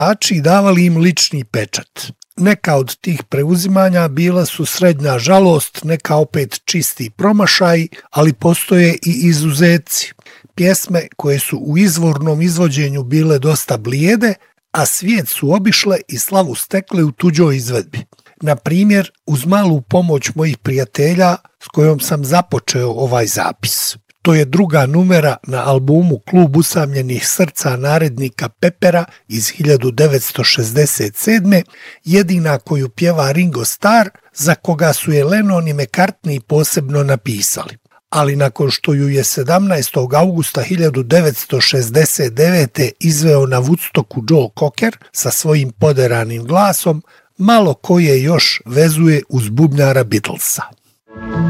i davali im lični pečat. Neka od tih preuzimanja bila su srednja žalost, neka opet čisti promašaj, ali postoje i izuzeci. Pjesme koje su u izvornom izvođenju bile dosta blijede, a svijet su obišle i slavu stekle u tuđoj izvedbi. Na primjer, uz malu pomoć mojih prijatelja s kojom sam započeo ovaj zapis. To je druga numera na albumu Klub usamljenih srca narednika Pepera iz 1967. jedina koju pjeva Ringo Starr, za koga su je Lennon i McCartney posebno napisali. Ali nakon što ju je 17. augusta 1969. izveo na Woodstocku Joe Cocker sa svojim poderanim glasom, malo koje još vezuje uz bubnjara Beatlesa.